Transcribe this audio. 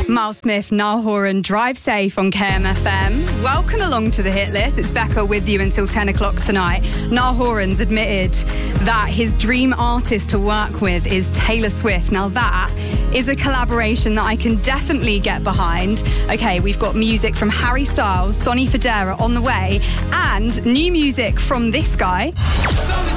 Miles Smith, Niall Horan, Drive Safe on KMFM. Welcome along to the hit list. It's Becca with you until 10 o'clock tonight. Niall Horan's admitted that his dream artist to work with is Taylor Swift. Now that is a collaboration that I can definitely get behind. Okay, we've got music from Harry Styles, Sonny Fodera on the way, and new music from this guy.